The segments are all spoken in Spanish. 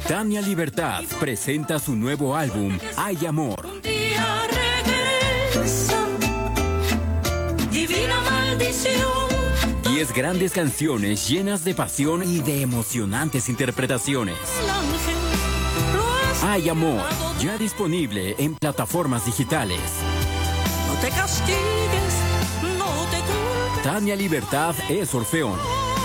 Tania Libertad presenta su nuevo álbum, Hay Amor. Un día regresa, divina maldición. 10 grandes canciones llenas de pasión y de emocionantes interpretaciones. Hay Amor, ya disponible en plataformas digitales. No te castigues, no te culpes. Tania Libertad es Orfeón.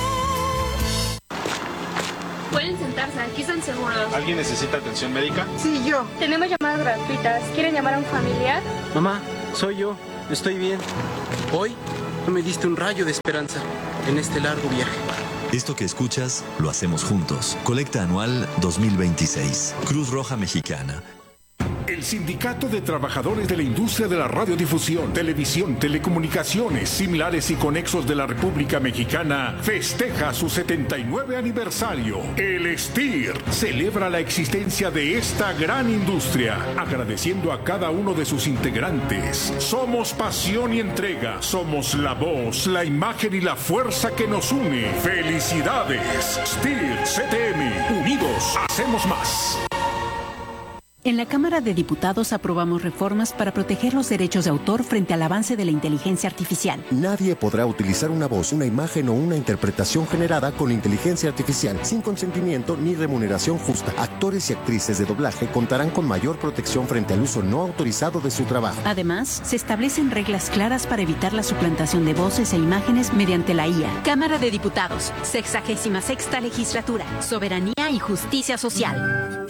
Pueden sentarse, aquí están seguros. ¿Alguien necesita atención médica? Sí, yo. Tenemos llamadas gratuitas. ¿Quieren llamar a un familiar? Mamá, soy yo. Estoy bien. Hoy tú me diste un rayo de esperanza en este largo viaje. Esto que escuchas, lo hacemos juntos. Colecta anual 2026. Cruz Roja Mexicana. El Sindicato de Trabajadores de la Industria de la Radiodifusión, Televisión, Telecomunicaciones, Similares y Conexos de la República Mexicana festeja su 79 aniversario. El STIR celebra la existencia de esta gran industria, agradeciendo a cada uno de sus integrantes. Somos pasión y entrega, somos la voz, la imagen y la fuerza que nos une. ¡Felicidades! STIR CTM, unidos, hacemos más. En la Cámara de Diputados aprobamos reformas para proteger los derechos de autor frente al avance de la inteligencia artificial. Nadie podrá utilizar una voz, una imagen o una interpretación generada con inteligencia artificial sin consentimiento ni remuneración justa. Actores y actrices de doblaje contarán con mayor protección frente al uso no autorizado de su trabajo. Además, se establecen reglas claras para evitar la suplantación de voces e imágenes mediante la IA. Cámara de Diputados, 66ª Legislatura, Soberanía y Justicia Social.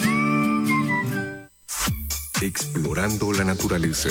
Explorando la naturaleza.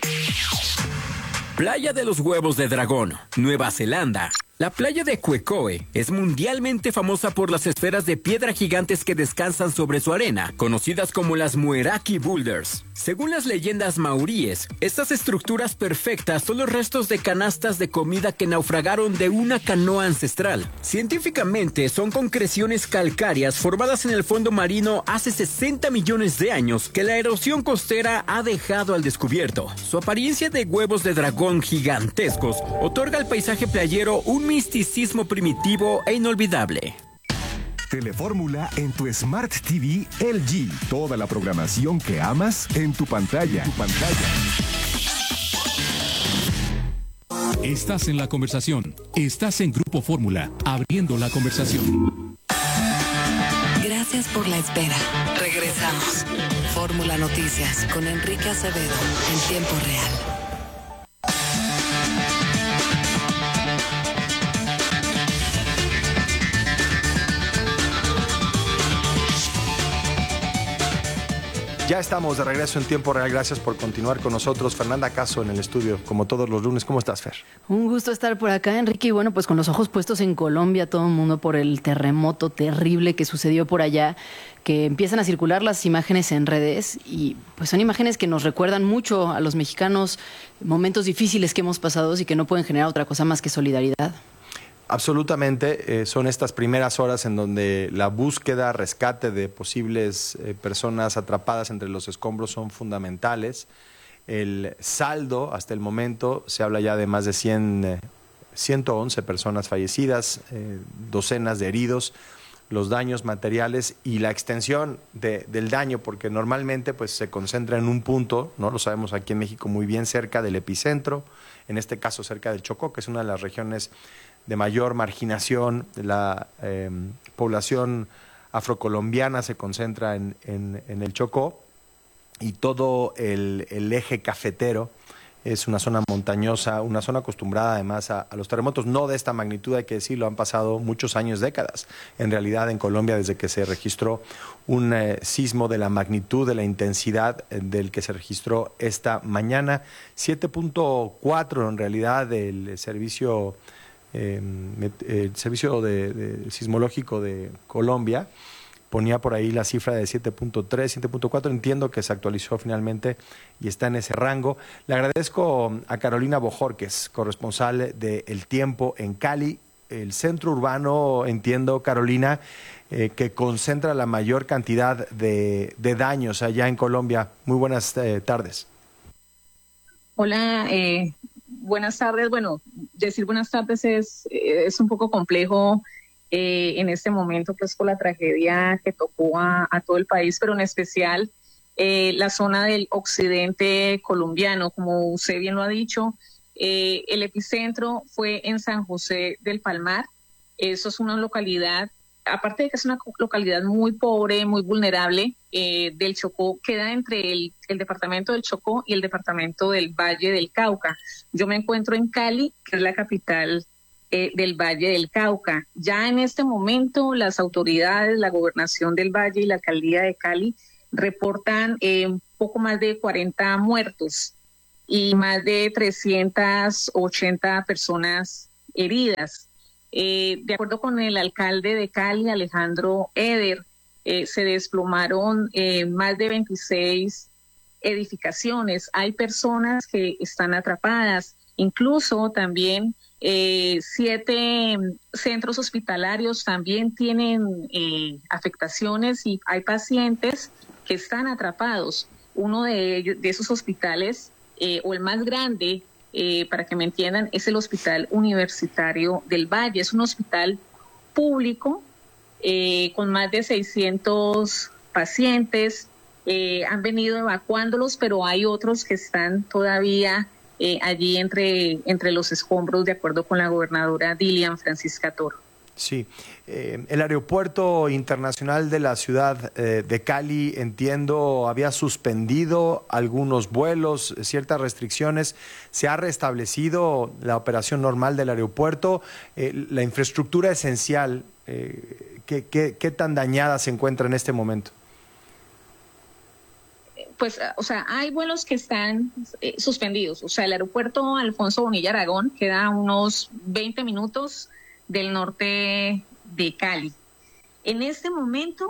Playa de los Huevos de Dragón, Nueva Zelanda. La playa de Quecoe es mundialmente famosa por las esferas de piedra gigantes que descansan sobre su arena, conocidas como las Mueraki Boulders. Según las leyendas maoríes, estas estructuras perfectas son los restos de canastas de comida que naufragaron de una canoa ancestral. Científicamente, son concreciones calcáreas formadas en el fondo marino hace 60 millones de años que la erosión costera ha dejado al descubierto. Su apariencia de huevos de dragón gigantescos otorga al paisaje playero un misticismo primitivo e inolvidable. Telefórmula en tu Smart TV LG. Toda la programación que amas en tu pantalla. Estás en la conversación. Estás en Grupo Fórmula, abriendo la conversación. Gracias por la espera. Regresamos. Fórmula Noticias con Enrique Acevedo en tiempo real. Ya estamos de regreso en tiempo real. Gracias por continuar con nosotros. Fernanda Caso en el estudio, como todos los lunes. ¿Cómo estás, Fer? Un gusto estar por acá, Enrique. Y bueno, pues con los ojos puestos en Colombia, todo el mundo por el terremoto terrible que sucedió por allá, que empiezan a circular las imágenes en redes y pues son imágenes que nos recuerdan mucho a los mexicanos momentos difíciles que hemos pasado y que no pueden generar otra cosa más que solidaridad. Absolutamente, son estas primeras horas en donde la búsqueda, rescate de posibles personas atrapadas entre los escombros son fundamentales. El saldo hasta el momento se habla ya de más de 111 personas fallecidas, docenas de heridos, los daños materiales y la extensión del daño, porque normalmente pues, se concentra en un punto, ¿no? Lo sabemos aquí en México muy bien, cerca del epicentro, en este caso cerca del Chocó, que es una de las regiones de mayor marginación. La población afrocolombiana se concentra en el Chocó y todo el eje cafetero es una zona montañosa, una zona acostumbrada además a los terremotos, no de esta magnitud, hay que decirlo, han pasado muchos años, décadas, en realidad en Colombia desde que se registró un sismo de la magnitud, de la intensidad del que se registró esta mañana, 7.4 en realidad del servicio sismológico de Colombia ponía por ahí la cifra de 7.3, 7.4, entiendo que se actualizó finalmente y está en ese rango. Le agradezco a Carolina Bojorquez, corresponsal de El Tiempo en Cali, el centro urbano, entiendo, Carolina, que concentra la mayor cantidad de daños allá en Colombia. Muy buenas tardes. Hola, buenas tardes. Bueno, decir buenas tardes es un poco complejo en este momento, pues por la tragedia que tocó a todo el país, pero en especial la zona del occidente colombiano. Como usted bien lo ha dicho, el epicentro fue en San José del Palmar. Eso es una localidad, aparte de que es una localidad muy pobre, muy vulnerable, del Chocó, queda entre el departamento del Chocó y el departamento del Valle del Cauca. Yo me encuentro en Cali, que es la capital del Valle del Cauca. Ya en este momento las autoridades, la gobernación del Valle y la alcaldía de Cali reportan un poco más de 40 muertos y más de 380 personas heridas. De acuerdo con el alcalde de Cali, Alejandro Eder, se desplomaron más de 26 edificaciones. Hay personas que están atrapadas, incluso también 7 centros hospitalarios también tienen afectaciones y hay pacientes que están atrapados. Uno de ellos, de esos hospitales, o el más grande, para que me entiendan, es el Hospital Universitario del Valle. Es un hospital público con más de 600 pacientes. Han venido evacuándolos, pero hay otros que están todavía allí entre los escombros, de acuerdo con la gobernadora Dilian Francisca Toro. Sí, el aeropuerto internacional de la ciudad de Cali, entiendo, había suspendido algunos vuelos, ciertas restricciones. ¿Se ha restablecido la operación normal del aeropuerto? La infraestructura esencial, ¿qué tan dañada se encuentra en este momento? Pues, o sea, hay vuelos que están suspendidos. O sea, el aeropuerto Alfonso Bonilla Aragón queda a unos 20 minutos del norte de Cali. En este momento,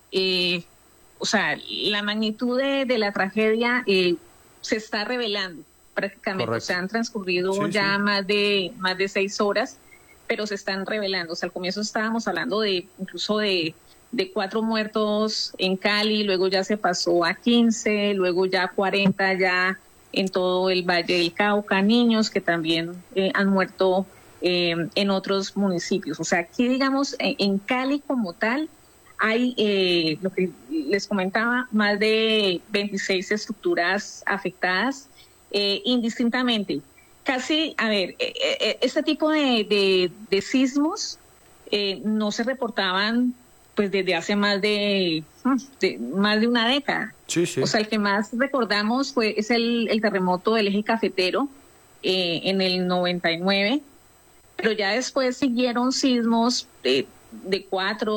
o sea, la magnitud de la tragedia se está revelando prácticamente. Correcto. O sea, han transcurrido más de 6 horas, pero se están revelando. O sea, al comienzo estábamos hablando incluso de 4 muertos en Cali, luego ya se pasó a 15, luego ya 40 ya en todo el Valle del Cauca, niños que también han muerto en otros municipios. O sea, aquí, digamos, en Cali como tal, hay, lo que les comentaba, más de 26 estructuras afectadas indistintamente. Casi, a ver, este tipo de sismos no se reportaban pues desde hace más de una década. Sí, sí. O sea, el que más recordamos es el terremoto del eje cafetero en el 99, pero ya después siguieron sismos de 4,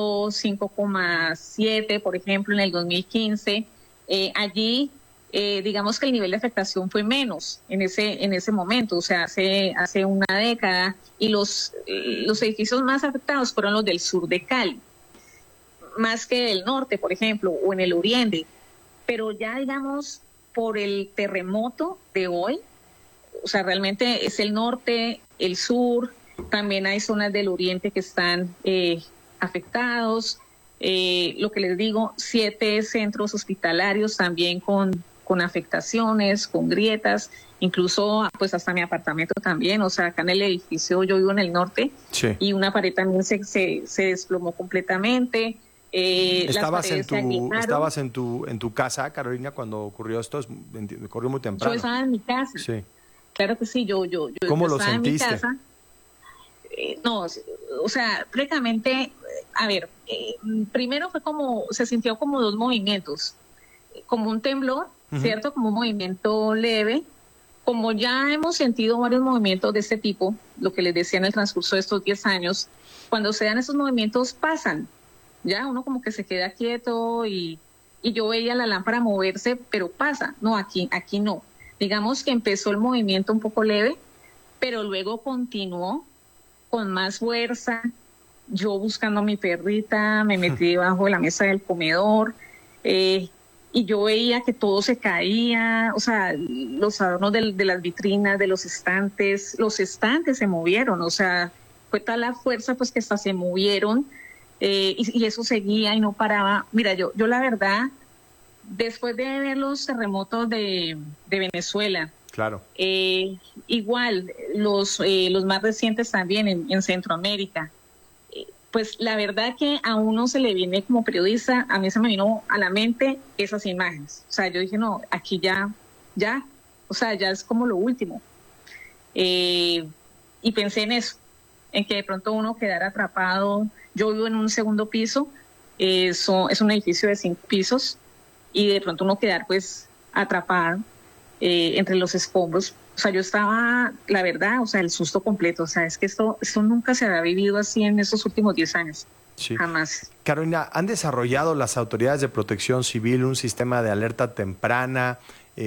5,7, por ejemplo, en el 2015. Allí, digamos que el nivel de afectación fue menos en ese momento, o sea, hace una década, y los edificios más afectados fueron los del sur de Cali, más que del norte, por ejemplo, o en el oriente. Pero ya, digamos, por el terremoto de hoy, o sea, realmente es el norte, el sur, también hay zonas del oriente que están afectados. Lo que les digo, 7 centros hospitalarios también con afectaciones, con grietas, incluso pues hasta mi apartamento también. O sea, acá en el edificio, yo vivo en el norte, y una pared también se desplomó completamente. ¿Estabas en tu casa, Carolina, cuando ocurrió esto? Ocurrió muy temprano. Yo estaba en mi casa. Sí. Claro que sí, yo ¿Cómo lo estaba sentiste? En mi casa. No, o sea, prácticamente, a ver, primero se sintió como 2 movimientos, como un temblor, ¿cierto? Como un movimiento leve. Como ya hemos sentido varios movimientos de este tipo, lo que les decía en el transcurso de estos 10 años, cuando se dan esos movimientos pasan. Ya uno como que se queda quieto y yo veía la lámpara moverse, pero pasa. No, aquí no. Digamos que empezó el movimiento un poco leve, pero luego continuó con más fuerza. Yo buscando a mi perrita, me metí debajo de la mesa del comedor y yo veía que todo se caía. O sea, los adornos de las vitrinas, de los estantes se movieron. O sea, fue tal la fuerza pues que hasta se movieron. Y eso seguía y no paraba. Mira, yo la verdad, después de ver los terremotos de Venezuela, claro, igual los más recientes también en Centroamérica, pues la verdad que a uno se le viene como periodista, a mí se me vino a la mente esas imágenes. O sea, yo dije, no, aquí ya, o sea, ya es como lo último. Y pensé en eso, en que de pronto uno quedara atrapado. Yo vivo en un segundo piso, es un edificio de 5 pisos, y de pronto uno quedar pues atrapado entre los escombros. O sea, yo estaba, la verdad, o sea, el susto completo. O sea, es que esto nunca se había vivido así en estos últimos 10 años. Sí. Jamás. Carolina, ¿han desarrollado las autoridades de protección civil un sistema de alerta temprana?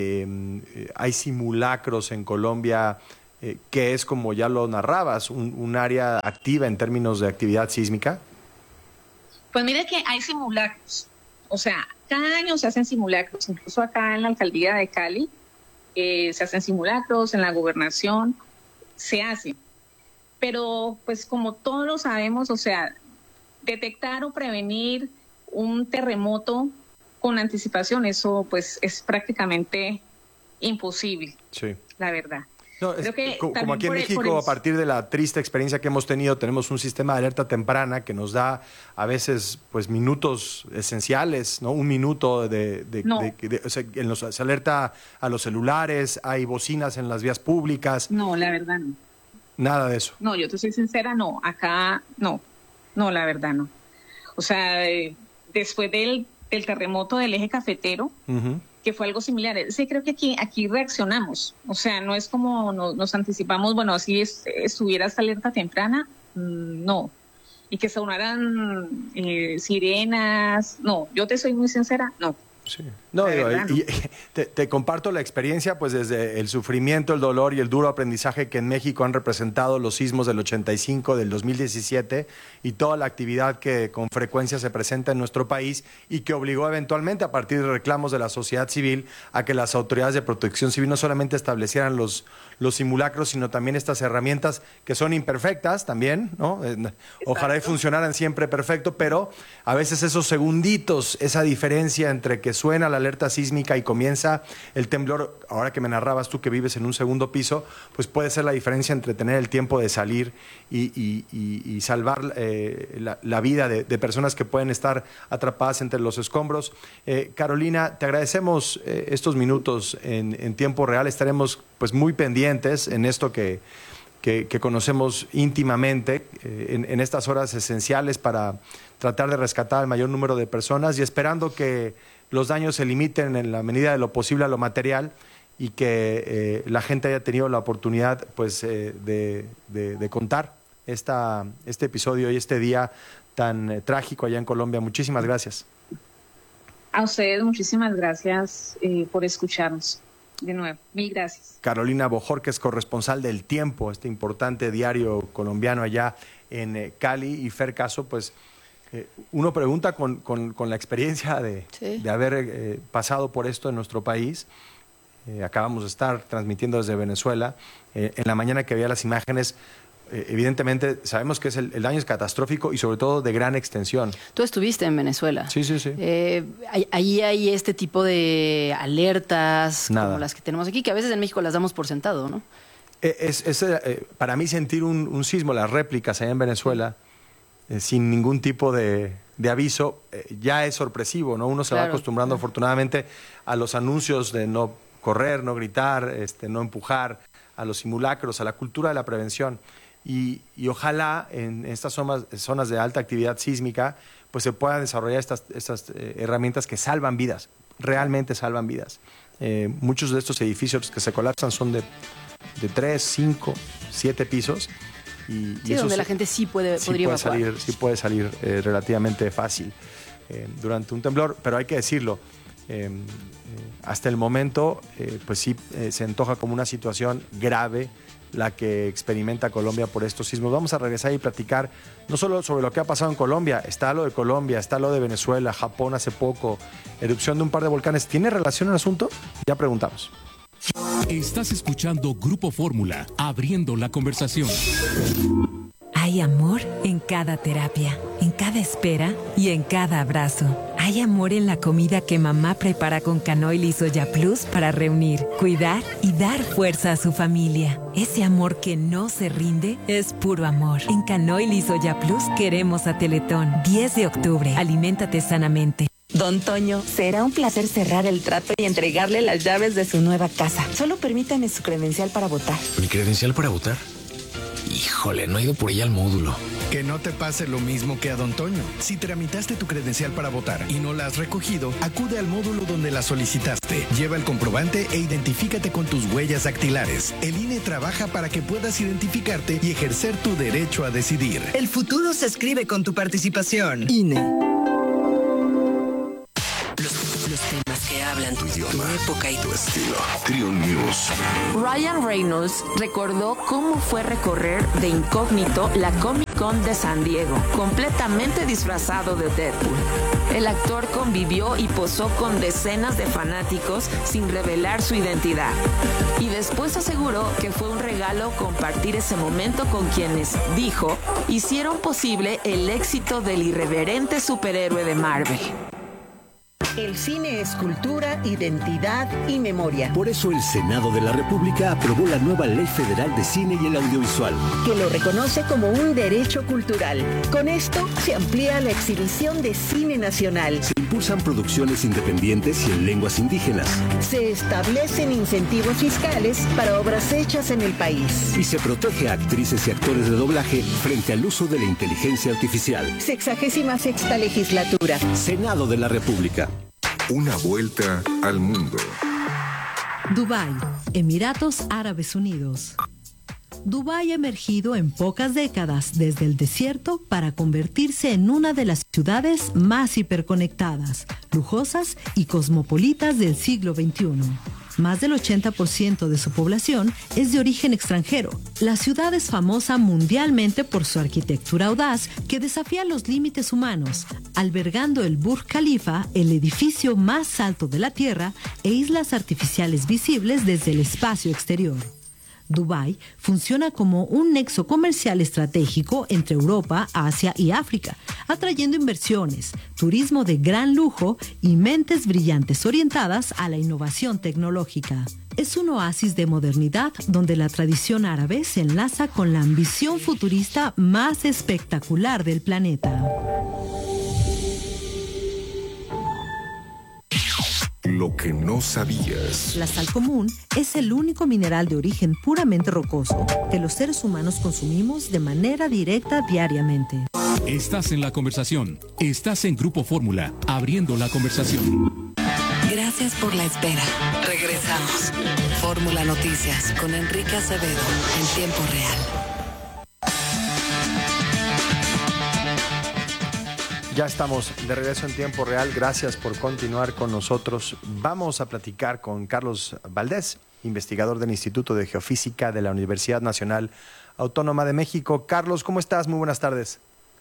Hay simulacros en Colombia, que es, como ya lo narrabas, un área activa en términos de actividad sísmica. Pues mire que hay simulacros. O sea, cada año se hacen simulacros, incluso acá en la alcaldía de Cali. Se hacen simulacros, en la gobernación se hacen, pero pues como todos lo sabemos, o sea, detectar o prevenir un terremoto con anticipación, eso pues es prácticamente imposible, sí, la verdad. No, creo que como aquí en México, a partir de la triste experiencia que hemos tenido, tenemos un sistema de alerta temprana que nos da a veces pues minutos esenciales, ¿no? Un minuto o sea, se alerta a los celulares, hay bocinas en las vías públicas. No, la verdad no. Nada de eso. No, yo te soy sincera, no, acá no, la verdad no. O sea, después del terremoto del eje cafetero, que fue algo similar. Sí, creo que aquí reaccionamos. O sea, no es como nos anticipamos, bueno, así estuviera esta alerta temprana, no. Y que sonaran sirenas, no. Yo te soy muy sincera, no. Sí. No, y te comparto la experiencia, pues desde el sufrimiento, el dolor y el duro aprendizaje que en México han representado los sismos del 85, del 2017 y toda la actividad que con frecuencia se presenta en nuestro país y que obligó eventualmente, a partir de reclamos de la sociedad civil, a que las autoridades de protección civil no solamente establecieran los simulacros, sino también estas herramientas que son imperfectas también, ¿no? Ojalá y funcionaran siempre perfecto, pero a veces esos segunditos, esa diferencia entre que suena la alerta sísmica y comienza el temblor, ahora que me narrabas tú que vives en un segundo piso, pues puede ser la diferencia entre tener el tiempo de salir y salvar la vida de personas que pueden estar atrapadas entre los escombros. Carolina, te agradecemos estos minutos en tiempo real. Estaremos pues muy pendientes en esto que conocemos íntimamente, en estas horas esenciales para tratar de rescatar al mayor número de personas y esperando que los daños se limiten en la medida de lo posible a lo material y que la gente haya tenido la oportunidad pues de contar este episodio y este día tan trágico allá en Colombia. Muchísimas gracias. A ustedes muchísimas gracias por escucharnos. De nuevo, mil gracias. Carolina Bojorquez, corresponsal del Tiempo, este importante diario colombiano allá en Cali. Y Fer Caso, pues uno pregunta con la experiencia de haber pasado por esto en nuestro país. Acabamos de estar transmitiendo desde Venezuela. En la mañana que veía las imágenes, evidentemente sabemos que el daño es catastrófico y sobre todo de gran extensión. Tú estuviste en Venezuela. Sí. Ahí hay este tipo de alertas como las que tenemos aquí, que a veces en México las damos por sentado, ¿no? Para mí sentir un sismo, las réplicas allá en Venezuela, sin ningún tipo de aviso, ya es sorpresivo, ¿no? Uno se va acostumbrando afortunadamente a los anuncios de no correr, no gritar, no empujar, a los simulacros, a la cultura de la prevención. Y ojalá en estas zonas de alta actividad sísmica pues se puedan desarrollar estas herramientas que salvan vidas, realmente salvan vidas. Muchos de estos edificios que se colapsan son de 3, 5, 7 pisos. Y donde la gente podría evacuar. Sí puede salir relativamente fácil durante un temblor, pero hay que decirlo, hasta el momento pues sí se antoja como una situación grave la que experimenta Colombia por estos sismos. Vamos a regresar y platicar no solo sobre lo que ha pasado en Colombia, está lo de Colombia, está lo de Venezuela, Japón hace poco, erupción de un par de volcanes. ¿Tiene relación el asunto? Ya preguntamos. Estás escuchando Grupo Fórmula, abriendo la conversación. Hay amor en cada terapia, en cada espera y en cada abrazo. Hay Hay amor en la comida que mamá prepara con Canoil y Soya Plus para reunir, cuidar y dar fuerza a su familia. Ese amor que no se rinde es puro amor. En Canoil y Soya Plus queremos a Teletón. 10 de octubre. Aliméntate sanamente. Don Toño, será un placer cerrar el trato y entregarle las llaves de su nueva casa. Solo permítame su credencial para votar. ¿Mi credencial para votar? Híjole, no he ido por ella al módulo. Que no te pase lo mismo que a Don Toño. Si tramitaste tu credencial para votar y no la has recogido, acude al módulo donde la solicitaste. Lleva el comprobante e identifícate con tus huellas dactilares. El INE trabaja para que puedas identificarte y ejercer tu derecho a decidir. El futuro se escribe con tu participación. INE. Los temas que hablan tu idioma, tu época y tu estilo. Trio News. Ryan Reynolds recordó cómo fue recorrer de incógnito la Comic-Con de San Diego, completamente disfrazado de Deadpool. El actor convivió y posó con decenas de fanáticos sin revelar su identidad. Y después aseguró que fue un regalo compartir ese momento con quienes, dijo, hicieron posible el éxito del irreverente superhéroe de Marvel. El cine es cultura, identidad y memoria. Por eso el Senado de la República aprobó la nueva Ley Federal de Cine y el Audiovisual, que lo reconoce como un derecho cultural. Con esto se amplía la exhibición de cine nacional. Se impulsan producciones independientes y en lenguas indígenas. Se establecen incentivos fiscales para obras hechas en el país. Y se protege a actrices y actores de doblaje frente al uso de la inteligencia artificial. 66ª legislatura. Senado de la República. Una vuelta al mundo. Dubái, Emiratos Árabes Unidos. Dubái ha emergido en pocas décadas desde el desierto para convertirse en una de las ciudades más hiperconectadas, lujosas y cosmopolitas del siglo XXI. Más del 80% de su población es de origen extranjero. La ciudad es famosa mundialmente por su arquitectura audaz que desafía los límites humanos, albergando el Burj Khalifa, el edificio más alto de la Tierra, e islas artificiales visibles desde el espacio exterior. Dubái funciona como un nexo comercial estratégico entre Europa, Asia y África, atrayendo inversiones, turismo de gran lujo y mentes brillantes orientadas a la innovación tecnológica. Es un oasis de modernidad donde la tradición árabe se enlaza con la ambición futurista más espectacular del planeta. Lo que no sabías. La sal común es el único mineral de origen puramente rocoso que los seres humanos consumimos de manera directa diariamente. Estás en la conversación. Estás en Grupo Fórmula, abriendo la conversación. Gracias por la espera. Regresamos. Fórmula Noticias con Enrique Acevedo en tiempo real. Ya estamos de regreso en tiempo real. Gracias por continuar con nosotros. Vamos a platicar con Carlos Valdés, investigador del Instituto de Geofísica de la Universidad Nacional Autónoma de México. Carlos, ¿cómo estás? Muy buenas tardes.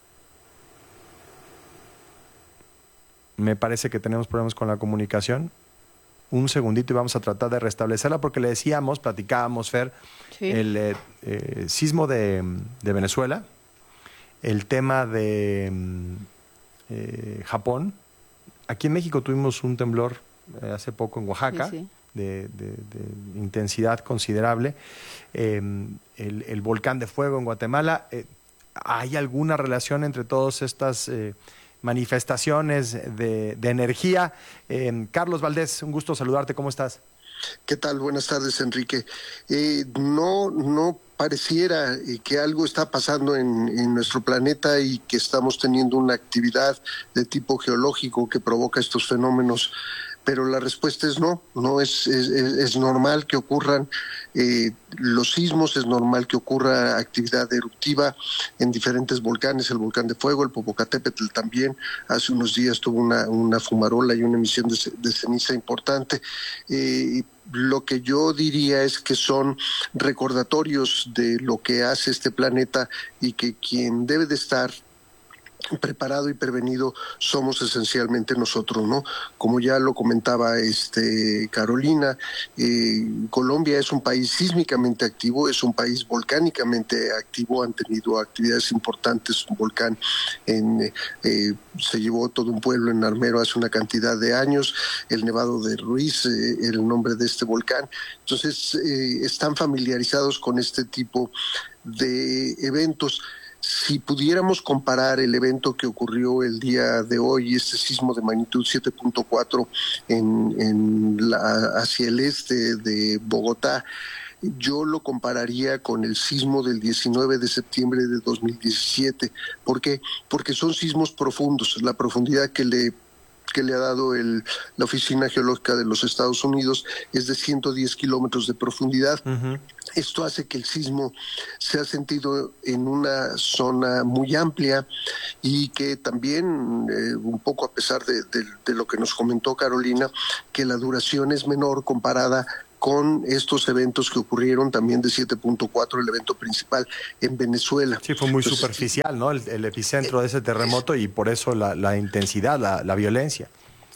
Me parece que tenemos problemas con la comunicación. Un segundito y vamos a tratar de restablecerla porque le decíamos, platicábamos, Fer, sí, el sismo de Venezuela, el tema de Japón. Aquí en México tuvimos un temblor hace poco en Oaxaca, sí, sí, de intensidad considerable. El volcán de fuego en Guatemala. ¿Hay alguna relación entre todas estas manifestaciones de energía? Carlos Valdés, un gusto saludarte. ¿Cómo estás? ¿Qué tal? Buenas tardes, Enrique. No pareciera que algo está pasando en nuestro planeta y que estamos teniendo una actividad de tipo geológico que provoca estos fenómenos, pero la respuesta es no es normal que ocurran los sismos, es normal que ocurra actividad eruptiva en diferentes volcanes, el volcán de fuego, el Popocatépetl también, hace unos días tuvo una fumarola y una emisión de ceniza importante. Lo que yo diría es que son recordatorios de lo que hace este planeta y que quien debe de estar preparado y prevenido somos esencialmente nosotros, ¿no? Como ya lo comentaba Carolina, Colombia es un país sísmicamente activo, es un país volcánicamente activo, han tenido actividades importantes, un volcán se llevó todo un pueblo en Armero hace una cantidad de años, el Nevado de Ruiz, el nombre de este volcán. Entonces, están familiarizados con este tipo de eventos. Si pudiéramos comparar el evento que ocurrió el día de hoy, este sismo de magnitud 7.4 hacia el este de Bogotá, yo lo compararía con el sismo del 19 de septiembre de 2017. ¿Por qué? Porque son sismos profundos. La profundidad que le ha dado la Oficina Geológica de los Estados Unidos es de 110 kilómetros de profundidad. Uh-huh. Esto hace que el sismo se ha sentido en una zona muy amplia y que también, un poco a pesar de lo que nos comentó Carolina, que la duración es menor comparada con estos eventos que ocurrieron también de 7.4, el evento principal en Venezuela. Sí, fue muy superficial, ¿no? El epicentro de ese terremoto y por eso la intensidad, la violencia.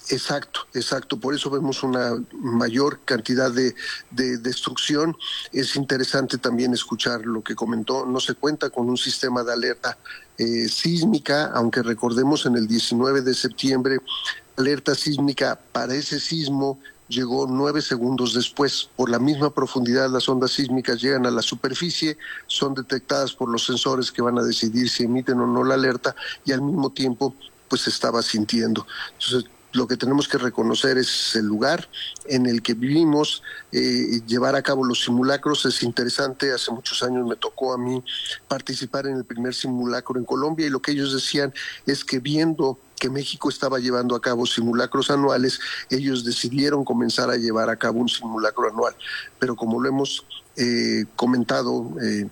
Exacto. Por eso vemos una mayor cantidad de destrucción. Es interesante también escuchar lo que comentó. No se cuenta con un sistema de alerta sísmica, aunque recordemos en el 19 de septiembre, alerta sísmica para ese sismo llegó 9 segundos después. Por la misma profundidad, las ondas sísmicas llegan a la superficie, son detectadas por los sensores que van a decidir si emiten o no la alerta, y al mismo tiempo pues se estaba sintiendo. Entonces, lo que tenemos que reconocer es el lugar en el que vivimos, llevar a cabo los simulacros. Es interesante, hace muchos años me tocó a mí participar en el primer simulacro en Colombia, y lo que ellos decían es que viendo que México estaba llevando a cabo simulacros anuales, ellos decidieron comenzar a llevar a cabo un simulacro anual. Pero como lo hemos comentado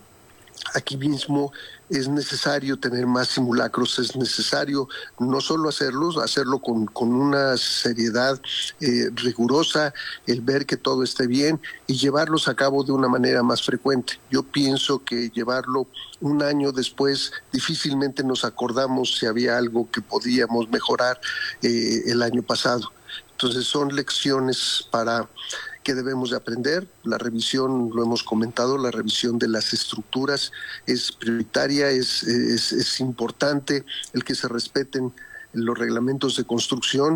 aquí mismo, es necesario tener más simulacros, es necesario no solo hacerlo con una seriedad rigurosa, el ver que todo esté bien y llevarlos a cabo de una manera más frecuente. Yo pienso que llevarlo un año después, difícilmente nos acordamos si había algo que podíamos mejorar el año pasado. Entonces son lecciones que debemos de aprender. La revisión, lo hemos comentado, la revisión de las estructuras es prioritaria, es importante el que se respeten los reglamentos de construcción,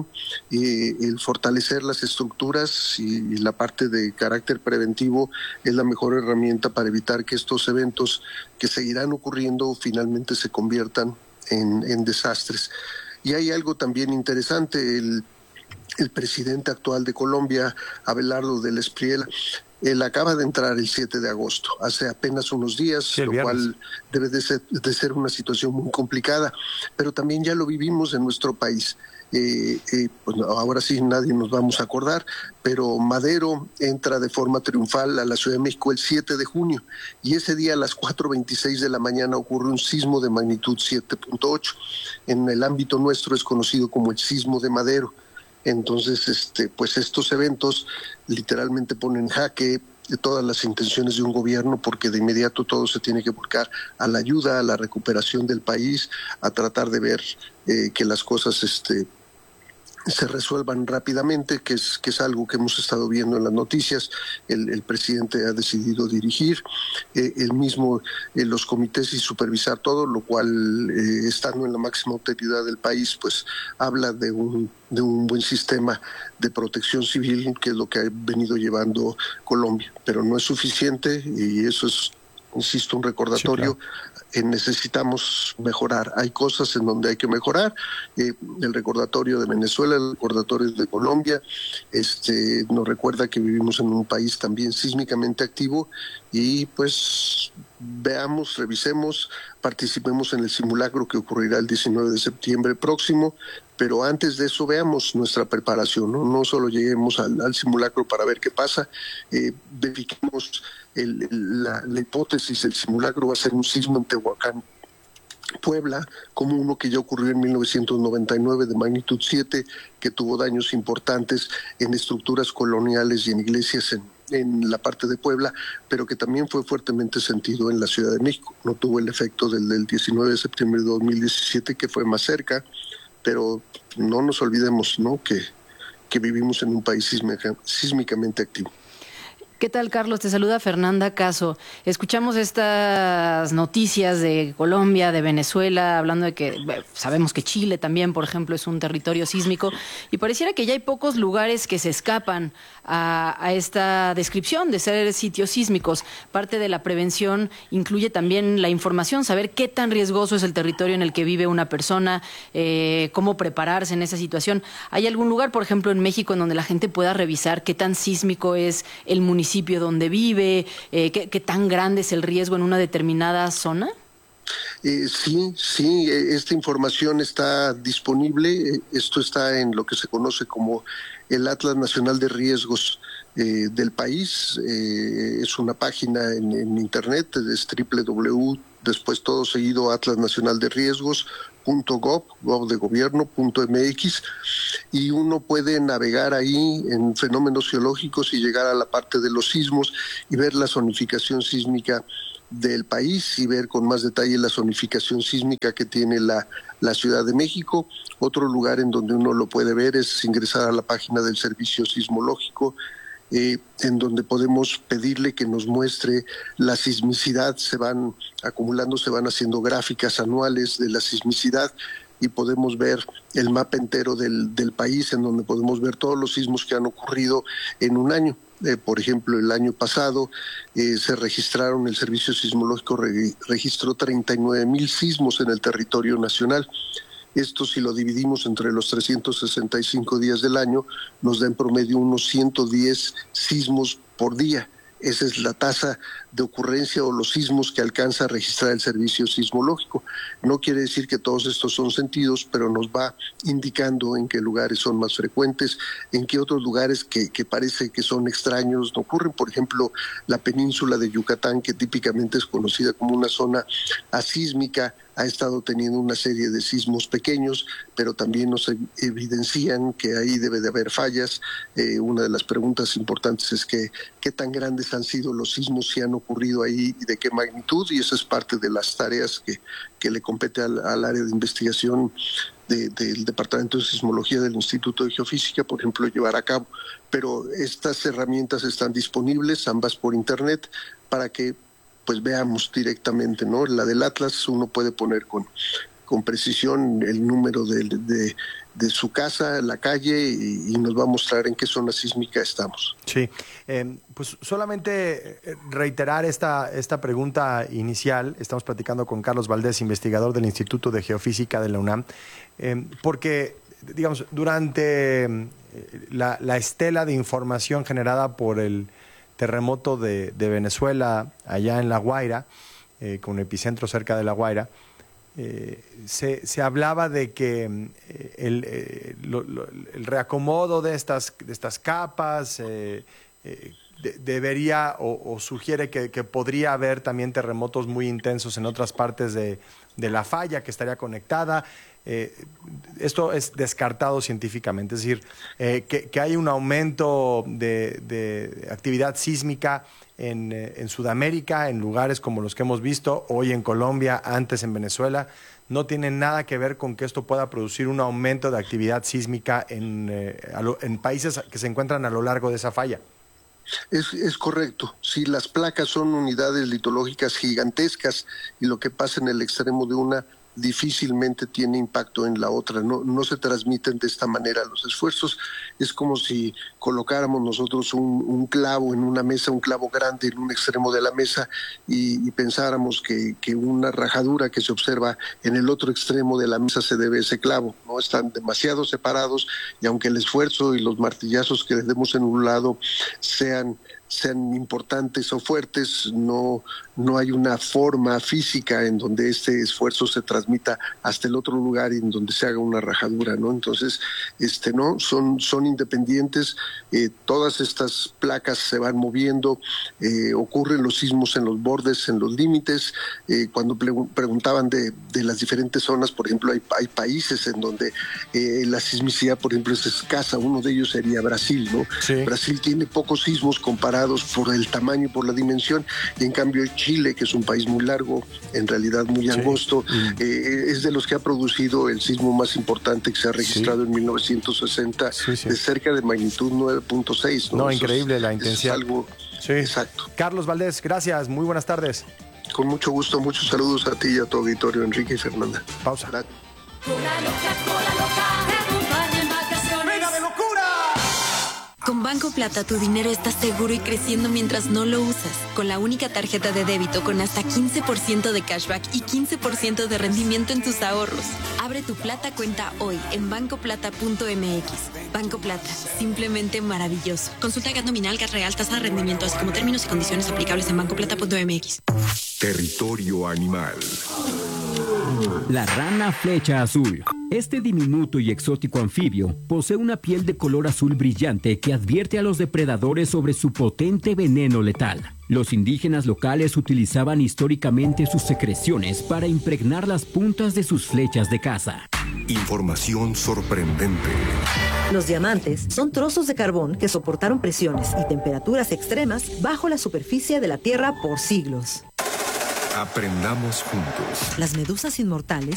el fortalecer las estructuras y la parte de carácter preventivo es la mejor herramienta para evitar que estos eventos que seguirán ocurriendo finalmente se conviertan en desastres. Y hay algo también interesante, el presidente actual de Colombia, Abelardo del Espriella, él acaba de entrar el 7 de agosto, hace apenas unos días, sí, lo cual debe de ser una situación muy complicada, pero también ya lo vivimos en nuestro país. Pues ahora sí nadie nos vamos a acordar, pero Madero entra de forma triunfal a la Ciudad de México el 7 de junio, y ese día a las 4:26 de la mañana ocurre un sismo de magnitud 7.8. En el ámbito nuestro es conocido como el sismo de Madero. Entonces, pues estos eventos literalmente ponen en jaque todas las intenciones de un gobierno, porque de inmediato todo se tiene que volcar a la ayuda, a la recuperación del país, a tratar de ver que las cosas se resuelvan rápidamente, que es algo que hemos estado viendo en las noticias. El presidente ha decidido dirigir él mismo los comités y supervisar todo, lo cual, estando en la máxima autoridad del país, pues habla de un buen sistema de protección civil, que es lo que ha venido llevando Colombia. Pero no es suficiente, y eso es, insisto, un recordatorio. Sí, claro. Necesitamos mejorar. Hay cosas en donde hay que mejorar. El recordatorio de Venezuela, el recordatorio de Colombia, nos recuerda que vivimos en un país también sísmicamente activo, y pues veamos, revisemos, participemos en el simulacro que ocurrirá el 19 de septiembre próximo, pero antes de eso veamos nuestra preparación, no solo lleguemos al simulacro para ver qué pasa, verifiquemos la hipótesis. El simulacro va a ser un sismo en Tehuacán, Puebla, como uno que ya ocurrió en 1999 de magnitud 7, que tuvo daños importantes en estructuras coloniales y en iglesias en la parte de Puebla, pero que también fue fuertemente sentido en la Ciudad de México. No tuvo el efecto del 19 de septiembre de 2017, que fue más cerca, pero no nos olvidemos, ¿no?, que vivimos en un país sísmicamente activo. ¿Qué tal, Carlos? Te saluda Fernanda Caso. Escuchamos estas noticias de Colombia, de Venezuela, hablando de que sabemos que Chile también, por ejemplo, es un territorio sísmico, y pareciera que ya hay pocos lugares que se escapan a esta descripción de ser sitios sísmicos. Parte de la prevención incluye también la información, saber qué tan riesgoso es el territorio en el que vive una persona, cómo prepararse en esa situación. ¿Hay algún lugar, por ejemplo, en México, en donde la gente pueda revisar qué tan sísmico es el municipio donde vive, qué tan grande es el riesgo en una determinada zona? Sí, esta información está disponible. Esto está en lo que se conoce como el Atlas Nacional de Riesgos del país. Es una página en internet, es www, después todo seguido, atlasnacionalderriesgos.gov.mx, y uno puede navegar ahí en fenómenos geológicos y llegar a la parte de los sismos y ver la zonificación sísmica del país y ver con más detalle la zonificación sísmica que tiene la Ciudad de México. Otro lugar en donde uno lo puede ver es ingresar a la página del Servicio Sismológico, en donde podemos pedirle que nos muestre la sismicidad. Se van acumulando, se van haciendo gráficas anuales de la sismicidad y podemos ver el mapa entero del país, en donde podemos ver todos los sismos que han ocurrido en un año. Por ejemplo, el año pasado se registraron, el Servicio Sismológico registró 39,000 sismos en el territorio nacional. Esto, si lo dividimos entre los 365 días del año, nos da en promedio unos 110 sismos por día. Esa es la tasa de ocurrencia o los sismos que alcanza a registrar el Servicio Sismológico. No quiere decir que todos estos son sentidos, pero nos va indicando en qué lugares son más frecuentes, en qué otros lugares que parece que son extraños no ocurren. Por ejemplo, la península de Yucatán, que típicamente es conocida como una zona asísmica, ha estado teniendo una serie de sismos pequeños, pero también nos evidencian que ahí debe de haber fallas. Una de las preguntas importantes es qué tan grandes han sido los sismos, si han ocurrido ahí y de qué magnitud, y esa es parte de las tareas que le compete al área de investigación del Departamento de Sismología del Instituto de Geofísica, por ejemplo, llevar a cabo. Pero estas herramientas están disponibles, ambas por internet, para que pues veamos directamente, ¿no? La del Atlas uno puede poner con precisión el número de su casa, la calle, y nos va a mostrar en qué zona sísmica estamos. Sí, pues solamente reiterar esta pregunta inicial. Estamos platicando con Carlos Valdés, investigador del Instituto de Geofísica de la UNAM, porque, digamos, durante la estela de información generada por el terremoto de Venezuela, allá en La Guaira, con epicentro cerca de La Guaira, se hablaba de que el reacomodo de estas capas debería o sugiere que podría haber también terremotos muy intensos en otras partes de la falla que estaría conectada. Esto es descartado científicamente, es decir, que hay un aumento de actividad sísmica en Sudamérica, en lugares como los que hemos visto hoy en Colombia, antes en Venezuela, no tiene nada que ver con que esto pueda producir un aumento de actividad sísmica en países que se encuentran a lo largo de esa falla. Es correcto. Sí, las placas son unidades litológicas gigantescas y lo que pasa en el extremo de una difícilmente tiene impacto en la otra. No se transmiten de esta manera los esfuerzos. Es como si colocáramos nosotros un clavo en una mesa, un clavo grande en un extremo de la mesa y pensáramos que una rajadura que se observa en el otro extremo de la mesa se debe a ese clavo. No están demasiado separados, y aunque el esfuerzo y los martillazos que le demos en un lado sean importantes o fuertes, no hay una forma física en donde este esfuerzo se transmita hasta el otro lugar y en donde se haga una rajadura, ¿no? Entonces, no, son independientes. Todas estas placas se van moviendo, ocurren los sismos en los bordes, en los límites. Cuando preguntaban de las diferentes zonas, por ejemplo, hay países en donde la sismicidad, por ejemplo, es escasa. Uno de ellos sería Brasil, ¿no? Sí. Brasil tiene pocos sismos comparado separados por el tamaño y por la dimensión, y en cambio Chile, que es un país muy largo, en realidad muy angosto, es de los que ha producido el sismo más importante que se ha registrado en 1960, de cerca de magnitud 9.6. No, increíble la intensidad. Es algo exacto. Carlos Valdés, gracias, muy buenas tardes. Con mucho gusto, muchos saludos a ti y a tu auditorio, Enrique y Fernanda. Pausa. Con Banco Plata tu dinero está seguro y creciendo mientras no lo usas. Con la única tarjeta de débito con hasta 15% de cashback y 15% de rendimiento en tus ahorros. Abre tu Plata cuenta hoy en bancoplata.mx. Banco Plata, simplemente maravilloso. Consulta GAT nominal, GAT real, tasa de rendimiento, así como términos y condiciones aplicables en bancoplata.mx. Territorio animal. La rana flecha azul. Este diminuto y exótico anfibio posee una piel de color azul brillante que advierte a los depredadores sobre su potente veneno letal. Los indígenas locales utilizaban históricamente sus secreciones para impregnar las puntas de sus flechas de caza. Información sorprendente. Los diamantes son trozos de carbón que soportaron presiones y temperaturas extremas bajo la superficie de la Tierra por siglos. Aprendamos juntos. Las medusas inmortales